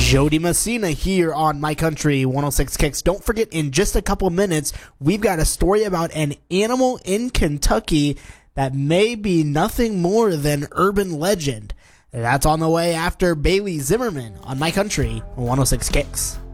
Jody Messina here on My Country 106 Kicks. Don't forget, in just a couple minutes, we've got a story about an animal in Kentucky that may be nothing more than urban legend. That's on the way after Bailey Zimmerman on My Country 106 Kicks.